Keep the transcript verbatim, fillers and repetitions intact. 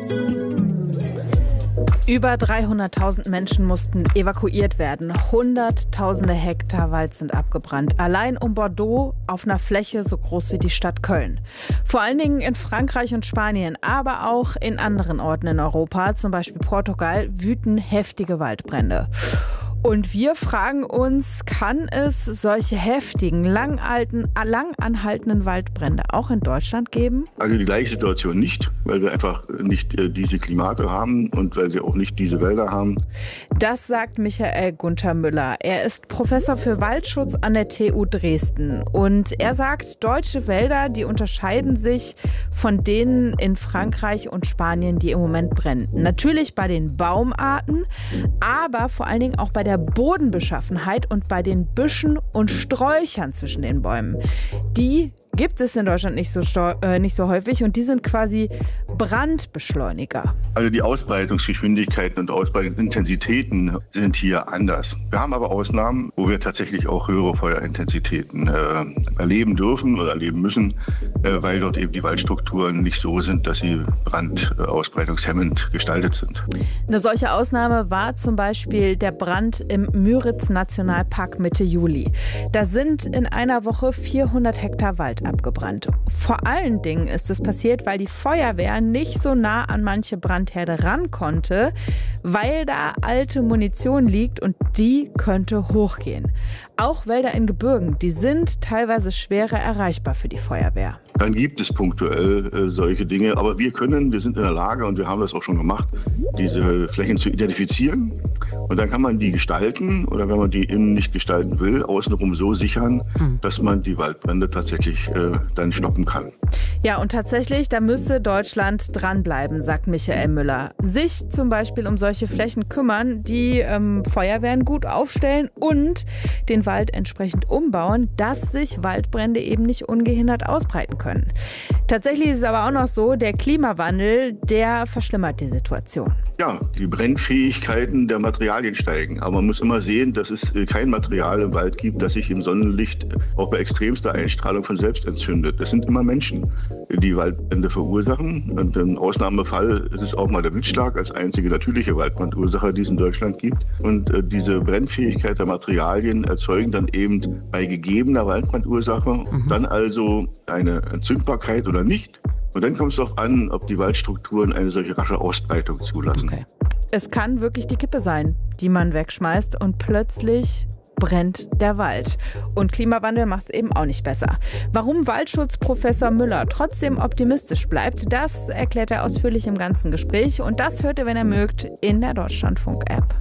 Über dreihunderttausend Menschen mussten evakuiert werden. Hunderttausende Hektar Wald sind abgebrannt. Allein um Bordeaux auf einer Fläche so groß wie die Stadt Köln. Vor allen Dingen in Frankreich und Spanien, aber auch in anderen Orten in Europa, zum Beispiel Portugal, wüten heftige Waldbrände. Und wir fragen uns, kann es solche heftigen, langalten, lang anhaltenden Waldbrände auch in Deutschland geben? Also die gleiche Situation nicht, weil wir einfach nicht äh, diese Klimate haben und weil wir auch nicht diese Wälder haben. Das sagt Michael Gunther Müller. Er ist Professor für Waldschutz an der T U Dresden. Und er sagt, deutsche Wälder, die unterscheiden sich von denen in Frankreich und Spanien, die im Moment brennen. Natürlich bei den Baumarten, aber vor allen Dingen auch bei der Bodenbeschaffenheit und bei den Büschen und Sträuchern zwischen den Bäumen. Die gibt es in Deutschland nicht so, äh, nicht so häufig und die sind quasi Brandbeschleuniger. Also die Ausbreitungsgeschwindigkeiten und Ausbreitungsintensitäten sind hier anders. Wir haben aber Ausnahmen, wo wir tatsächlich auch höhere Feuerintensitäten äh, erleben dürfen oder erleben müssen, äh, weil dort eben die Waldstrukturen nicht so sind, dass sie brandausbreitungshemmend gestaltet sind. Eine solche Ausnahme war zum Beispiel der Brand im Müritz-Nationalpark Mitte Juli. Da sind in einer Woche vierhundert Hektar Wald abgebrannt. Vor allen Dingen ist es passiert, weil die Feuerwehr nicht so nah an manche Brandherde ran konnte, weil da alte Munition liegt und die könnte hochgehen. Auch Wälder in Gebirgen, die sind teilweise schwerer erreichbar für die Feuerwehr. Dann gibt es punktuell äh, solche Dinge. Aber wir können, wir sind in der Lage und wir haben das auch schon gemacht, diese Flächen zu identifizieren. Und dann kann man die gestalten oder wenn man die innen nicht gestalten will, außenrum so sichern, mhm. dass man die Waldbrände tatsächlich äh, dann stoppen kann. Ja, und tatsächlich, da müsse Deutschland dranbleiben, sagt Michael Müller. Sich zum Beispiel um solche Flächen kümmern, die ähm, Feuerwehren gut aufstellen und den Wald entsprechend umbauen, dass sich Waldbrände eben nicht ungehindert ausbreiten können. Tatsächlich ist es aber auch noch so, der Klimawandel, der verschlimmert die Situation. Ja, die Brennfähigkeiten der Materialien steigen. Aber man muss immer sehen, dass es kein Material im Wald gibt, das sich im Sonnenlicht auch bei extremster Einstrahlung von selbst entzündet. Das sind immer Menschen, die Waldbrände verursachen. Und im Ausnahmefall ist es auch mal der Blitzschlag als einzige natürliche Waldbrandursache, die es in Deutschland gibt. Und äh, diese Brennfähigkeit der Materialien erzeugen dann eben bei gegebener Waldbrandursache mhm. dann also eine Entzündbarkeit oder nicht. Und dann kommt es darauf an, ob die Waldstrukturen eine solche rasche Ausbreitung zulassen. Okay. Es kann wirklich die Kippe sein, die man wegschmeißt und plötzlich brennt der Wald. Und Klimawandel macht es eben auch nicht besser. Warum Waldschutzprofessor Müller trotzdem optimistisch bleibt, das erklärt er ausführlich im ganzen Gespräch. Und das hört ihr, wenn ihr mögt, in der Deutschlandfunk-App.